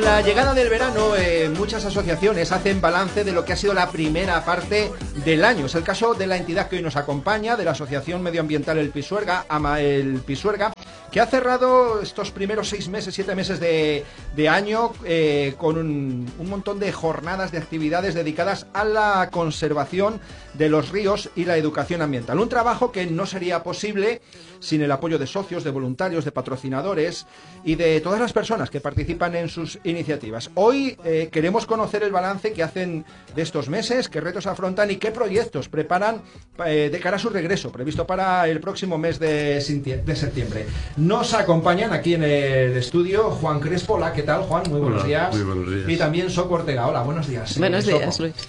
la llegada del verano, muchas asociaciones hacen balance de lo que ha sido la primera parte del año. Es el caso de la entidad que hoy nos acompaña, de la Asociación Medioambiental El Pisuerga, AMA El Pisuerga, que ha cerrado estos primeros 6 meses, 7 meses de año con un montón de jornadas, de actividades dedicadas a la conservación de los ríos y la educación ambiental. Un trabajo que no sería posible sin el apoyo de socios, de voluntarios, de patrocinadores y de todas las personas que participan en sus iniciativas. Hoy queremos conocer el balance que hacen de estos meses, qué retos afrontan y qué proyectos preparan de cara a su regreso, previsto para el próximo mes de septiembre. Nos acompañan aquí en el estudio Juan Crespo. Hola, ¿qué tal, Juan? Muy buenos días. Muy buenos días. Y también Soco Ortega. Hola, buenos días. Buenos días, Luis.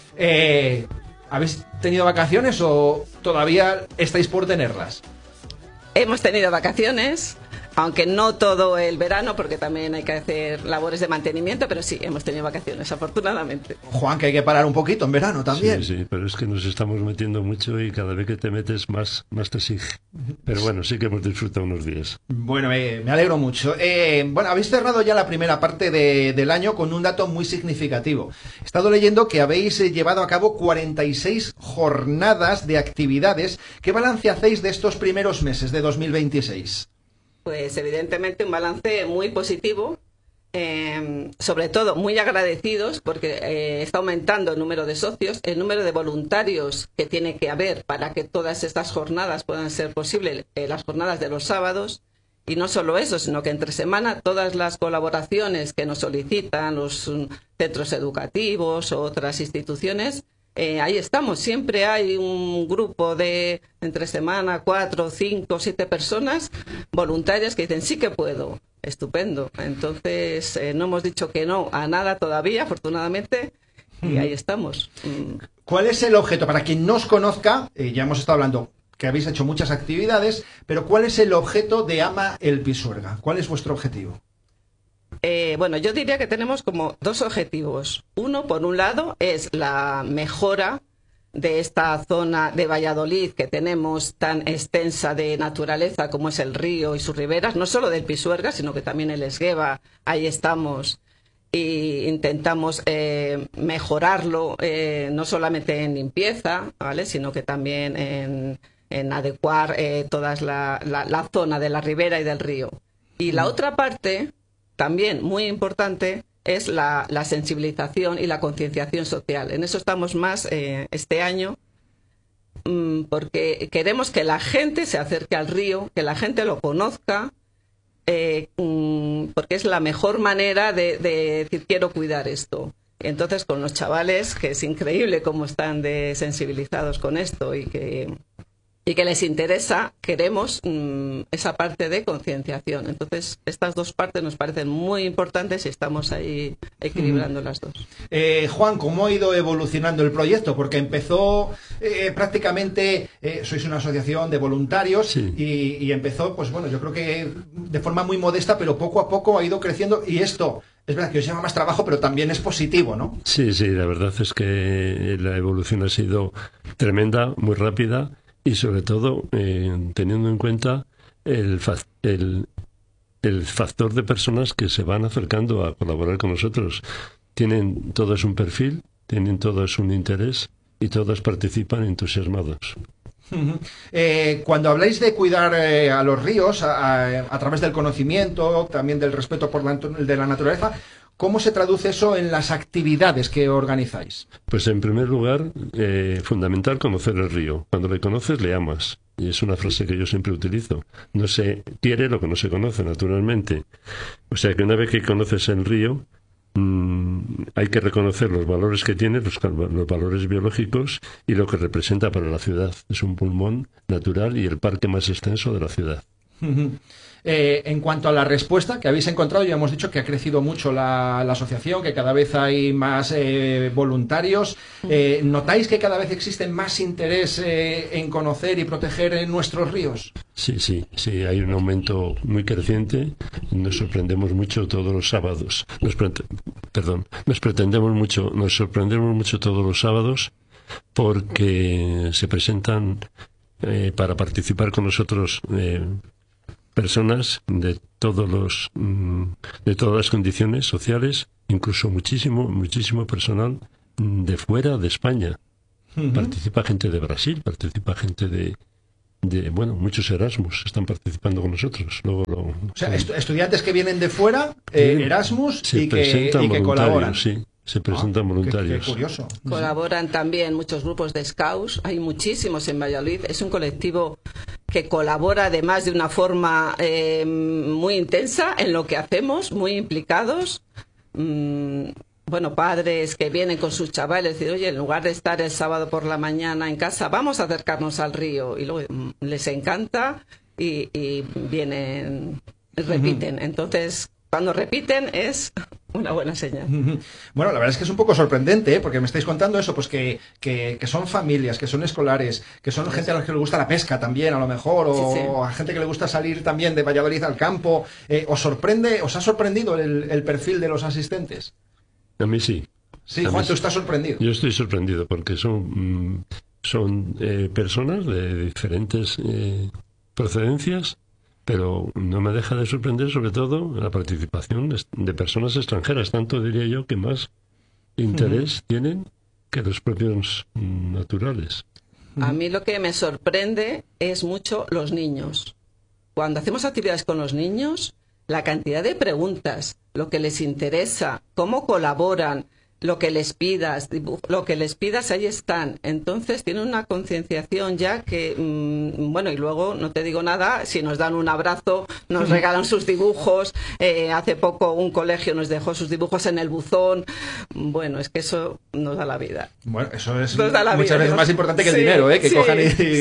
¿Habéis tenido vacaciones o todavía estáis por tenerlas? Hemos tenido vacaciones, aunque no todo el verano, porque también hay que hacer labores de mantenimiento, pero sí, hemos tenido vacaciones, afortunadamente. Juan, que hay que parar un poquito en verano también. Sí, pero es que nos estamos metiendo mucho y cada vez que te metes más te exige. Pero bueno, sí que hemos disfrutado unos días. Bueno, me alegro mucho. Bueno, habéis cerrado ya la primera parte del año con un dato muy significativo. He estado leyendo que habéis llevado a cabo 46 jornadas de actividades. ¿Qué balance hacéis de estos primeros meses de 2026? Pues evidentemente un balance muy positivo, sobre todo muy agradecidos porque está aumentando el número de socios, el número de voluntarios que tiene que haber para que todas estas jornadas puedan ser posibles, las jornadas de los sábados, y no solo eso, sino que entre semana todas las colaboraciones que nos solicitan los centros educativos o otras instituciones, ahí estamos. Siempre hay un grupo de entre semana 4, 5, 7 personas voluntarias que dicen sí que puedo. Estupendo. Entonces no hemos dicho que no a nada todavía, afortunadamente, y ahí estamos. ¿Cuál es el objeto? Para quien no os conozca, ya hemos estado hablando que habéis hecho muchas actividades, pero ¿cuál es el objeto de AMA El Pisuerga? ¿Cuál es vuestro objetivo? Bueno, yo diría que tenemos como 2 objetivos. Uno, por un lado, es la mejora de esta zona de Valladolid que tenemos tan extensa de naturaleza como es el río y sus riberas, no solo del Pisuerga, sino que también el Esgueva, ahí estamos e intentamos mejorarlo, no solamente en limpieza, ¿vale?, sino que también en adecuar toda la zona de la ribera y del río. Y la otra parte, también muy importante, es la sensibilización y la concienciación social. En eso estamos más este año, porque queremos que la gente se acerque al río, que la gente lo conozca, porque es la mejor manera de decir quiero cuidar esto. Entonces con los chavales, que es increíble cómo están sensibilizados con esto y que les interesa, queremos esa parte de concienciación. Entonces, estas 2 partes nos parecen muy importantes y estamos ahí equilibrando las 2. Juan, ¿cómo ha ido evolucionando el proyecto? Porque empezó prácticamente, sois una asociación de voluntarios, sí, y empezó, pues bueno, yo creo que de forma muy modesta, pero poco a poco ha ido creciendo, y esto es verdad que os lleva más trabajo, pero también es positivo, ¿no? Sí, la verdad es que la evolución ha sido tremenda, muy rápida. Y sobre todo, teniendo en cuenta el factor de personas que se van acercando a colaborar con nosotros. Tienen todos un perfil, tienen todos un interés y todos participan entusiasmados. Cuando habláis de cuidar a los ríos a través del conocimiento, también del respeto por de la naturaleza, ¿cómo se traduce eso en las actividades que organizáis? Pues en primer lugar, fundamental conocer el río. Cuando le conoces, le amas. Y es una frase que yo siempre utilizo. No se quiere lo que no se conoce, naturalmente. O sea que una vez que conoces el río, hay que reconocer los valores que tiene, los valores biológicos y lo que representa para la ciudad. Es un pulmón natural y el parque más extenso de la ciudad. En cuanto a la respuesta que habéis encontrado, ya hemos dicho que ha crecido mucho la asociación, que cada vez hay más voluntarios. ¿Notáis que cada vez existe más interés en conocer y proteger nuestros ríos? Sí, hay un aumento muy creciente. Nos sorprendemos mucho todos los sábados. Nos sorprendemos mucho todos los sábados porque se presentan para participar con nosotros personas de todas las condiciones sociales, incluso muchísimo personal de fuera de España. Participa gente de Brasil, participa gente de muchos Erasmus están participando con nosotros. Luego o sea, estudiantes que vienen de fuera, Erasmus, y que colaboran. Sí, se presentan voluntarios. Qué curioso. Colaboran también muchos grupos de scouts, hay muchísimos en Valladolid. Es un colectivo que colabora además de una forma muy intensa en lo que hacemos, muy implicados. Padres que vienen con sus chavales y dicen, oye, en lugar de estar el sábado por la mañana en casa, vamos a acercarnos al río. Y luego les encanta y vienen, repiten. Entonces, cuando repiten es una buena señal. Bueno, la verdad es que es un poco sorprendente, porque me estáis contando eso, pues que son familias, que son escolares, que son gente a la que le gusta la pesca también, a lo mejor, o a gente que le gusta salir también de Valladolid al campo. ¿Os ha sorprendido el perfil de los asistentes? A mí sí. Sí, Juan, ¿tú estás sorprendido? Yo estoy sorprendido porque son personas de diferentes procedencias, pero no me deja de sorprender sobre todo la participación de personas extranjeras, tanto diría yo que más interés tienen que los propios naturales. A mí lo que me sorprende es mucho los niños. Cuando hacemos actividades con los niños, la cantidad de preguntas, lo que les interesa, cómo colaboran, lo que les pidas, ahí están. Entonces tienen una concienciación ya que, y luego no te digo nada, si nos dan un abrazo, nos regalan sus dibujos, hace poco un colegio nos dejó sus dibujos en el buzón. Bueno, es que eso nos da la vida. Bueno, eso es muchas veces más importante que el dinero, que cojan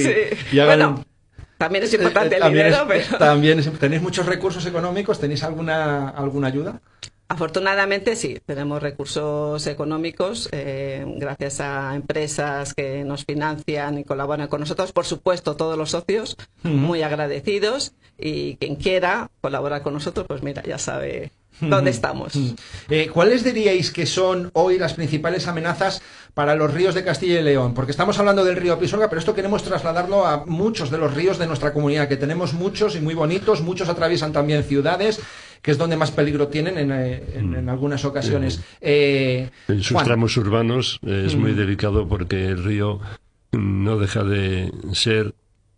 y hagan... Bueno, también es importante el dinero, pero... ¿Tenéis muchos recursos económicos? ¿Tenéis alguna ayuda? Afortunadamente sí, tenemos recursos económicos gracias a empresas que nos financian y colaboran con nosotros. Por supuesto, todos los socios muy agradecidos, y quien quiera colaborar con nosotros, pues mira, ya sabe dónde estamos. ¿Cuáles diríais que son hoy las principales amenazas para los ríos de Castilla y León? Porque estamos hablando del río Pisuerga, pero esto queremos trasladarlo a muchos de los ríos de nuestra comunidad, que tenemos muchos y muy bonitos. Muchos atraviesan también ciudades, que es donde más peligro tienen en algunas ocasiones. En sus tramos urbanos es muy delicado, porque el río no deja de ser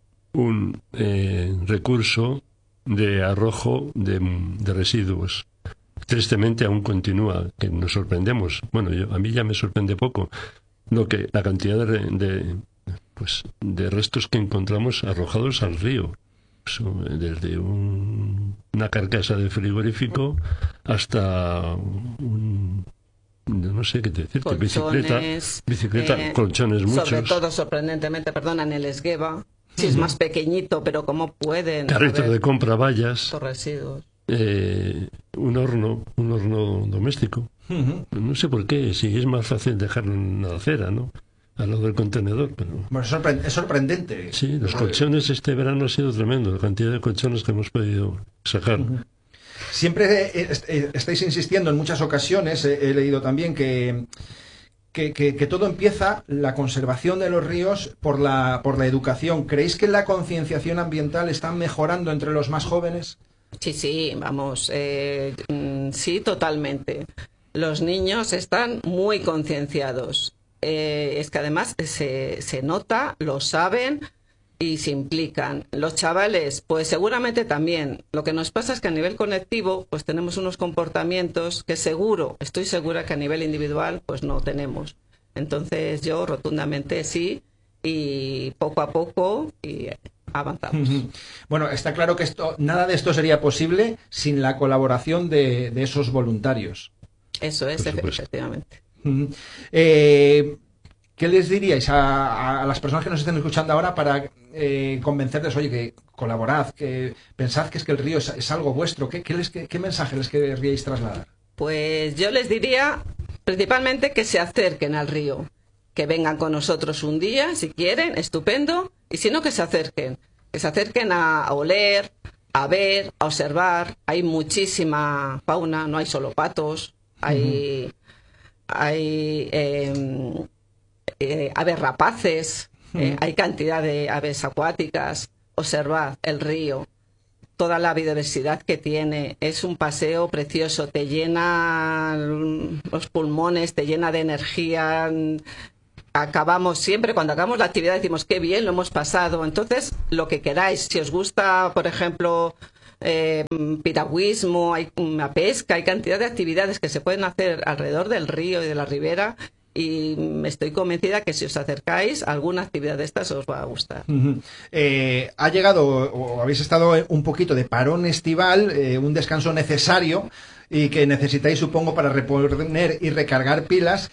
un recurso de arrojo de residuos. Tristemente aún continúa, que nos sorprendemos. Bueno, a mí ya me sorprende poco la cantidad de restos que encontramos arrojados al río. Desde una carcasa de frigorífico hasta no sé qué decirte, bicicleta, colchones muchos. Sobre todo, sorprendentemente, en el Esgueva, si es más pequeñito, pero ¿cómo pueden? Carritos de compra, vallas. Residuos. Un horno doméstico. No sé por qué, si es más fácil dejarlo en la acera, ¿no? Al lado del contenedor, pero... Bueno, es sorprendente. Sí, los colchones este verano ha sido tremendo, la cantidad de colchones que hemos podido sacar. Siempre estáis insistiendo en muchas ocasiones, he leído también que todo empieza, la conservación de los ríos, por la educación. ¿Creéis que la concienciación ambiental está mejorando entre los más jóvenes? Sí, vamos, sí, totalmente. Los niños están muy concienciados. Es que además se nota, lo saben y se implican. Los chavales, pues seguramente también. Lo que nos pasa es que a nivel colectivo, pues tenemos unos comportamientos que estoy segura que a nivel individual, pues no tenemos. Entonces yo rotundamente sí, y poco a poco y avanzamos. Bueno, está claro que nada de esto sería posible sin la colaboración de esos voluntarios. Eso es, efectivamente. ¿Qué les diríais a las personas que nos estén escuchando ahora para convencerles, oye, que colaborad, que pensad que es que el río es algo vuestro? ¿Qué mensaje les querríais trasladar? Pues yo les diría principalmente que se acerquen al río, que vengan con nosotros un día, si quieren, estupendo, y si no, que se acerquen a oler, a ver, a observar. Hay muchísima fauna, no hay solo patos, hay aves rapaces, hay cantidad de aves acuáticas. Observad el río, toda la biodiversidad que tiene. Es un paseo precioso, te llena los pulmones, te llena de energía. Acabamos siempre, cuando acabamos la actividad decimos qué bien lo hemos pasado. Entonces, lo que queráis, si os gusta, por ejemplo, piragüismo, hay una pesca, hay cantidad de actividades que se pueden hacer alrededor del río y de la ribera, y estoy convencida que si os acercáis, alguna actividad de estas os va a gustar. Ha llegado, o habéis estado un poquito de parón estival, un descanso necesario y que necesitáis, supongo, para reponer y recargar pilas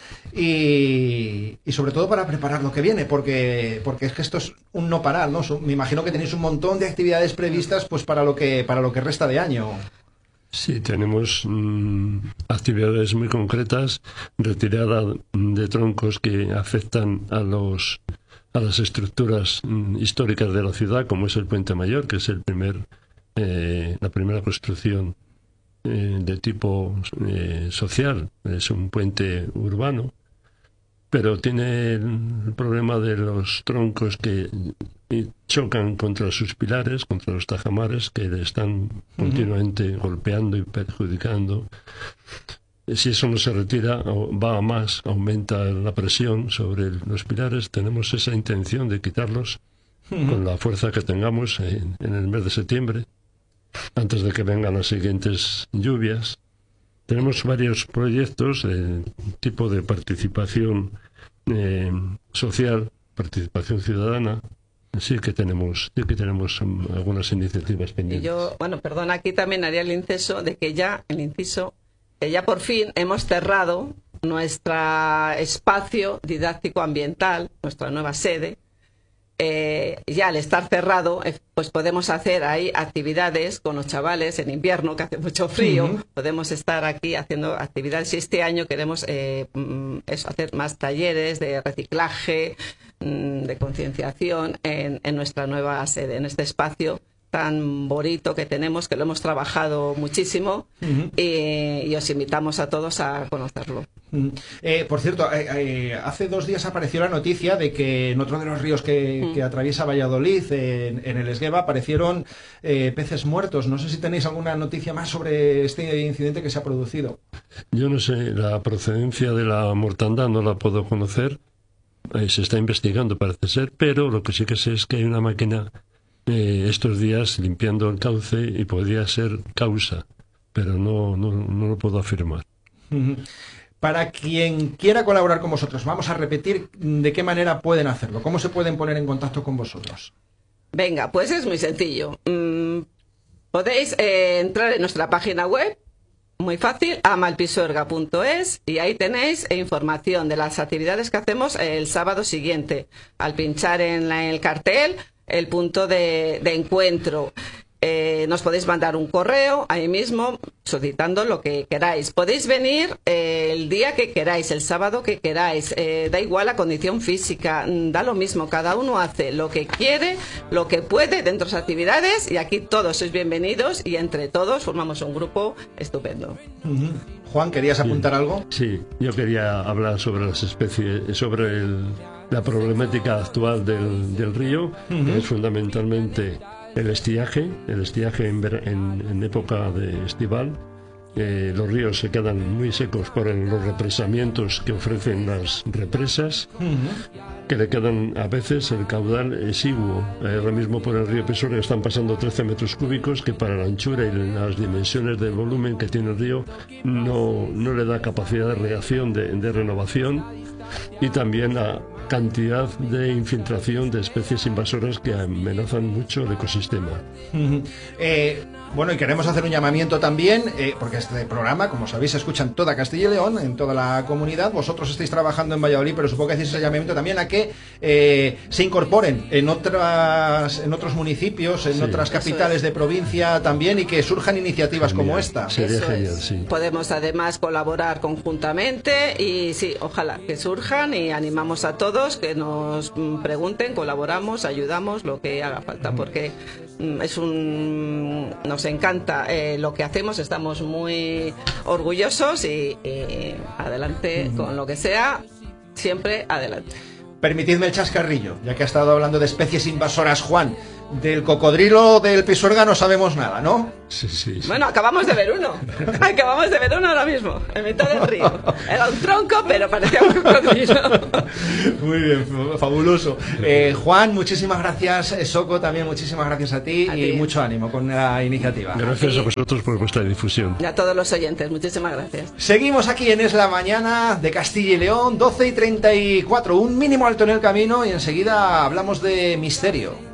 y sobre todo para preparar lo que viene, porque es que esto es un no parar, ¿no? Me imagino que tenéis un montón de actividades previstas pues para lo que resta de año. Sí, tenemos actividades muy concretas, retirada de troncos que afectan a las estructuras históricas de la ciudad, como es el Puente Mayor, que es la primera construcción de tipo social. Es un puente urbano, pero tiene el problema de los troncos que chocan contra sus pilares, contra los tajamares, que le están continuamente golpeando y perjudicando. Si eso no se retira, va a más, aumenta la presión sobre los pilares. Tenemos esa intención de quitarlos con la fuerza que tengamos en el mes de septiembre, antes de que vengan las siguientes lluvias. Tenemos varios proyectos de tipo de participación social, participación ciudadana. Sí que tenemos algunas iniciativas pendientes. Y yo, perdón, aquí también haría el inciso de que ya por fin hemos cerrado nuestro espacio didáctico ambiental, nuestra nueva sede. Ya al estar cerrado, pues podemos hacer ahí actividades con los chavales en invierno, que hace mucho frío. Podemos estar aquí haciendo actividades y este año queremos hacer más talleres de reciclaje, de concienciación en nuestra nueva sede, en este espacio tan bonito que tenemos, que lo hemos trabajado muchísimo y os invitamos a todos a conocerlo. Por cierto, hace 2 días apareció la noticia de que en otro de los ríos que atraviesa Valladolid, en el Esgueva, aparecieron peces muertos. No sé si tenéis alguna noticia más sobre este incidente que se ha producido. Yo no sé, la procedencia de la mortandad no la puedo conocer. Se está investigando, parece ser, pero lo que sí que sé es que hay una máquina estos días limpiando el cauce y podría ser causa, pero no lo puedo afirmar. Para quien quiera colaborar con vosotros, vamos a repetir de qué manera pueden hacerlo, cómo se pueden poner en contacto con vosotros. Venga, pues es muy sencillo. Podéis entrar en nuestra página web, muy fácil, amalpisuerga.es, y ahí tenéis información de las actividades que hacemos el sábado siguiente. Al pinchar en el cartel, el punto de encuentro. Nos podéis mandar un correo ahí mismo solicitando lo que queráis. Podéis venir el día que queráis, el sábado que queráis. Da igual la condición física, da lo mismo. Cada uno hace lo que quiere, lo que puede dentro de las actividades y aquí todos sois bienvenidos y entre todos formamos un grupo estupendo. Juan, ¿querías apuntar algo? Sí, yo quería hablar sobre las especies, sobre la problemática actual del río, que es fundamentalmente el estiaje en época de estival. Los ríos se quedan muy secos por los represamientos que ofrecen las represas, que le quedan a veces el caudal exiguo. Ahora mismo por el río Pisuerga están pasando 13 metros cúbicos, que para la anchura y las dimensiones del volumen que tiene el río no le da capacidad de reacción, de renovación, y también la cantidad de infiltración de especies invasoras que amenazan mucho el ecosistema. Bueno, y queremos hacer un llamamiento también, porque este programa, como sabéis, se escucha en toda Castilla y León, en toda la comunidad. Vosotros estáis trabajando en Valladolid, pero supongo que hacéis ese llamamiento también a que se incorporen en otros municipios, en otras capitales de provincia también, y que surjan iniciativas como esta. Sería genial, sí. Podemos además colaborar conjuntamente y sí, ojalá que surjan, y animamos a todos que nos pregunten, colaboramos, ayudamos, lo que haga falta, porque nos encanta lo que hacemos, estamos muy orgullosos y adelante con lo que sea, siempre adelante. Permitidme el chascarrillo, ya que ha estado hablando de especies invasoras, Juan. Del cocodrilo del Pisuerga no sabemos nada, ¿no? Sí. Bueno, acabamos de ver uno. Acabamos de ver uno ahora mismo, en mitad del río. Era un tronco, pero parecía un cocodrilo. Muy bien, fabuloso. Juan, muchísimas gracias. Soco, también muchísimas gracias a ti y mucho ánimo con la iniciativa. Gracias a vosotros por vuestra difusión. Y a todos los oyentes, muchísimas gracias. Seguimos aquí en Es la Mañana de Castilla y León, 12:34, un mínimo alto en el camino y enseguida hablamos de misterio.